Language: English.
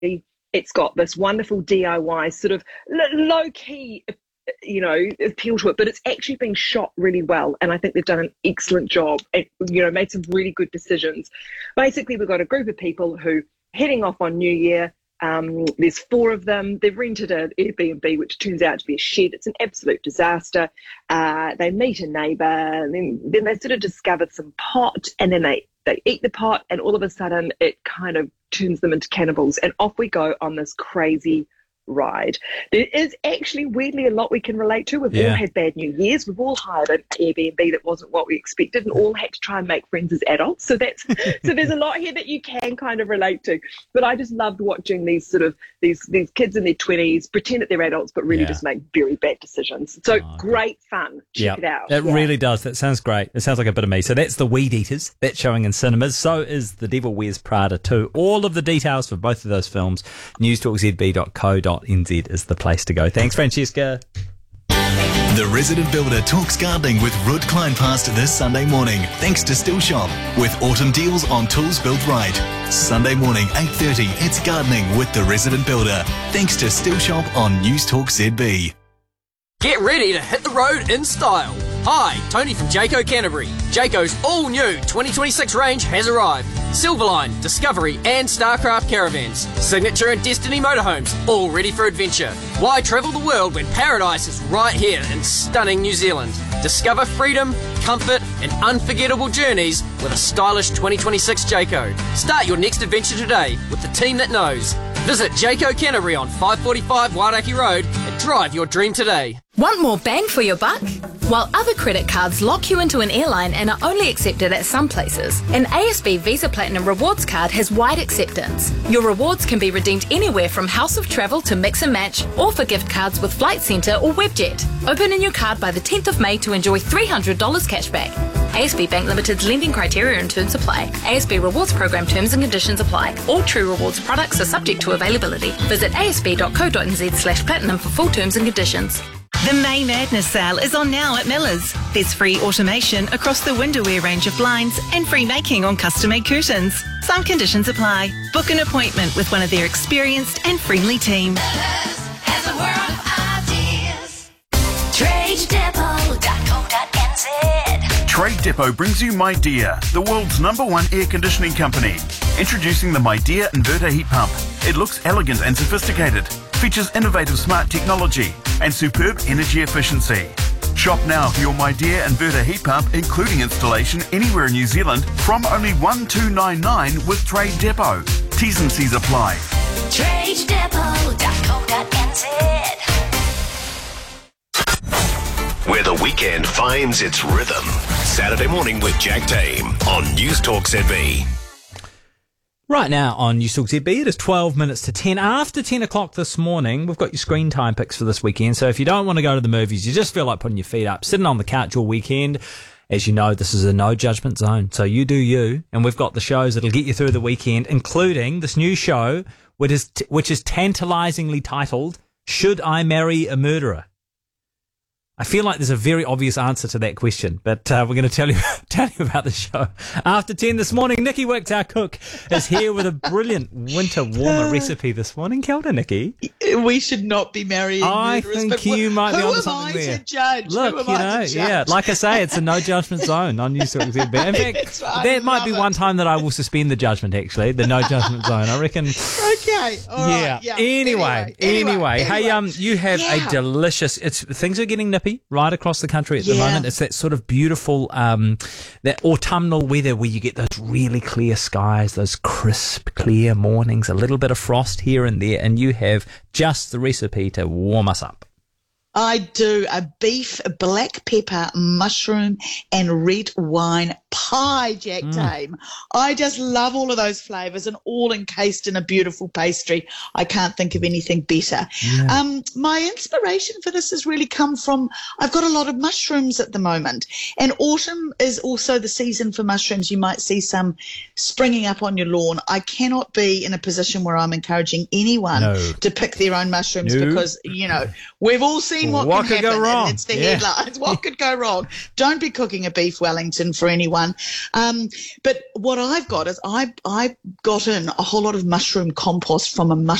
It's got this wonderful DIY sort of low-key, appeal to it, but it's actually been shot really well, and I think they've done an excellent job and, made some really good decisions. Basically, we've got a group of people who heading off on New Year. There's 4 of them. They've rented an Airbnb, which turns out to be a shed. It's an absolute disaster. They meet a neighbour, and then they sort of discover some pot, and then they eat the pot, and all of a sudden it kind of turns them into cannibals, and off we go on this crazy ride. There is actually weirdly a lot we can relate to. We've all had bad New Years. We've all hired an Airbnb that wasn't what we expected, and all had to try and make friends as adults. So there's a lot here that you can kind of relate to. But I just loved watching these kids in their 20s pretend that they're adults, but really just make very bad decisions. So great fun. Check it out. It really does. That sounds great. It sounds like a bit of me. So that's The Weed Eaters. That's showing in cinemas. So is The Devil Wears Prada too. All of the details for both of those films, newstalkzb.co.nz is the place to go. Thanks, Francesca. The Resident Builder talks gardening with Ruud Kleinpast this Sunday morning, thanks to Still Shop, with autumn deals on tools built right. Sunday morning, 8:30, it's gardening with The Resident Builder, thanks to Still Shop on Newstalk ZB. Get ready to hit the road in style. Hi, Tony from Jayco Canterbury. Jayco's all-new 2026 range has arrived. Silverline, Discovery and Starcraft caravans. Signature and Destiny motorhomes, all ready for adventure. Why travel the world when paradise is right here in stunning New Zealand? Discover freedom, comfort and unforgettable journeys with a stylish 2026 Jayco. Start your next adventure today with the team that knows. Visit Jayco Canterbury on 545 Wairaki Road and drive your dream today. Want more bang for your buck? While other credit cards lock you into an airline and are only accepted at some places, an ASB Visa Platinum Rewards card has wide acceptance. Your rewards can be redeemed anywhere from House of Travel to Mix and Match, or for gift cards with Flight Centre or Webjet. Open a new card by the 10th of May to enjoy $300 cashback. ASB Bank Limited's lending criteria and terms apply. ASB Rewards Program terms and conditions apply. All True Rewards products are subject to availability. Visit asb.co.nz/platinum for full terms and conditions. The May Madness sale is on now at Miller's. There's free automation across the Windowwear range of blinds and free making on custom-made curtains. Some conditions apply. Book an appointment with one of their experienced and friendly team. Miller's has a world of ideas. TradeDepot.co.nz. Trade Depot brings you MyDear, the world's #1 air conditioning company. Introducing the MyDear inverter heat pump. It looks elegant and sophisticated, features innovative smart technology and superb energy efficiency. Shop now for your MyDear inverter heat pump, including installation anywhere in New Zealand, from only $1,299 with Trade Depot. T's and C's apply. TradeDepot.co.nz. Where the weekend finds its rhythm. Saturday morning with Jack Tame on Newstalk ZB. Right now on Newstalk ZB, it is 12 minutes to 10. After 10 o'clock this morning, we've got your screen time picks for this weekend. So if you don't want to go to the movies, you just feel like putting your feet up, sitting on the couch all weekend. As you know, this is a no judgment zone. So you do you. And we've got the shows that'll get you through the weekend, including this new show, which is tantalizingly titled, Should I Marry a Murderer? I feel like there's a very obvious answer to that question, but we're going to tell you about the show. After 10 this morning, Nikki Wicks, our cook, is here with a brilliant winter warmer recipe this morning. Kia ora, Nikki. We should not be marrying murderers. I think you might be onto something there. Who am I to judge? Look, yeah, like I say, it's a no judgment zone on Newstalk ZB. In fact, that might be one time that I will suspend the judgment, actually, the no judgment zone. I reckon. Okay. All right. Yeah. Anyway. Hey, you have a delicious, things are getting nippy right across the country at the moment. It's that sort of beautiful, that autumnal weather where you get those really clear skies, those crisp, clear mornings, a little bit of frost here and there, and you have just the recipe to warm us up. I do a beef, black pepper, mushroom and red wine pie, Jack Tame. I just love all of those flavours and all encased in a beautiful pastry. I can't think of anything better. Yeah. My inspiration for this has really come from, I've got a lot of mushrooms at the moment, and autumn is also the season for mushrooms. You might see some springing up on your lawn. I cannot be in a position where I'm encouraging anyone to pick their own mushrooms because, we've all seen mean, what What can could go happen? wrong? And it's the Yeah. headlines. What could go wrong? Don't be cooking a beef Wellington for anyone. But what I've got is I got in a whole lot of mushroom compost from a